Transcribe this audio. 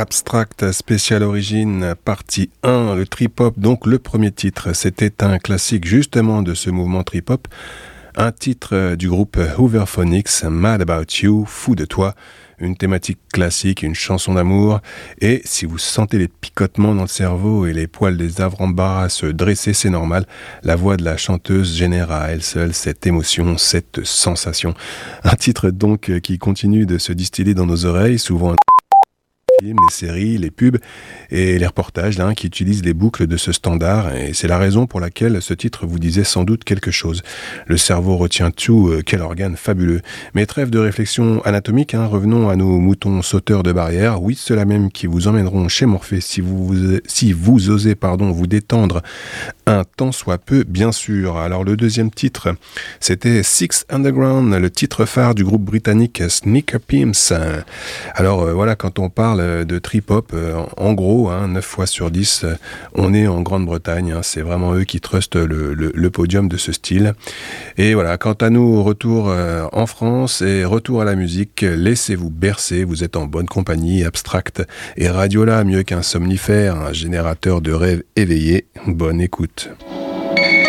Abstract Spécial Origine, partie 1, le trip-hop, donc le premier titre. C'était un classique justement de ce mouvement trip-hop, un titre du groupe Hooverphonics, Mad About You, Fou de toi, une thématique classique, une chanson d'amour. Et si vous sentez les picotements dans le cerveau et les poils des avant-bras se dresser, c'est normal. La voix de la chanteuse génère à elle seule cette émotion, cette sensation. Un titre donc qui continue de se distiller dans nos oreilles, souvent les films, les séries, les pubs et les reportages qui utilisent les boucles de ce standard, et c'est la raison pour laquelle ce titre vous disait sans doute quelque chose. Le cerveau retient tout, quel organe fabuleux. Mais trêve de réflexion anatomique, revenons à nos moutons sauteurs de barrière, oui, ceux-là même qui vous emmèneront chez Morphée si vous osez vous détendre un tant soit peu, bien sûr. Alors le deuxième titre, c'était Six Underground, le titre phare du groupe britannique Sneaker Pimps. Alors voilà, quand on parle de trip-hop, en gros, 9 fois sur 10, on est en Grande-Bretagne, c'est vraiment eux qui trustent le podium de ce style. Et voilà, quant à nous, retour en France et retour à la musique, laissez-vous bercer, vous êtes en bonne compagnie. Abstract et Radiola, mieux qu'un somnifère, un générateur de rêves éveillés. Bonne écoute.